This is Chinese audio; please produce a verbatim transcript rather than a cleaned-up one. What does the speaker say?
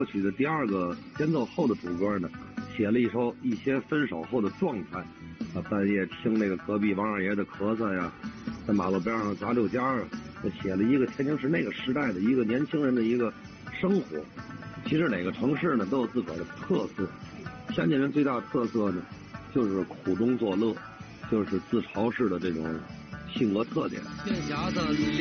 歌曲的第二个间奏后的主歌呢，写了一首一些分手后的状态，啊，半夜听那个隔壁王二爷的咳嗽呀，在马路边上砸六家啊，写了一个天津市那个时代的一个年轻人的一个生活。其实哪个城市呢都有自个儿的特色，天津人最大的特色呢，就是苦中作乐，就是自嘲式的这种性格特点。